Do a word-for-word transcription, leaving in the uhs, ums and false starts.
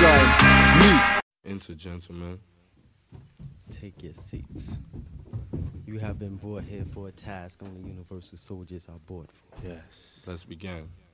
line. Me. Enter, gentlemen. Take your seats. You have been brought here for a task only universal soldiers are brought for. Yes. Let's begin.